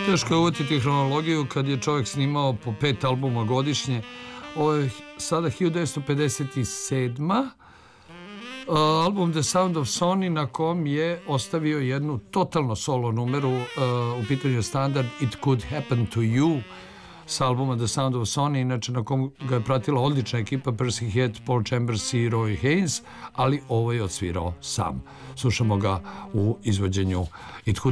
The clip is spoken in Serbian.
Teško je uvjetiti hronologiju kad je čovjek snimao po 5 albuma godišnje. Ovo je sada 1957. Album The Sound of Sony na kom je ostavio jednu totalno solo numeru, u pitanju je standard It Could Happen to You s albuma The Sound of Sony, inače na kom ga je pratila odlična ekipa Percy Heath, Paul Chambers i Roy Haynes, ali ovo je odsvirao sam. Slušamo ga u izvođenju It Could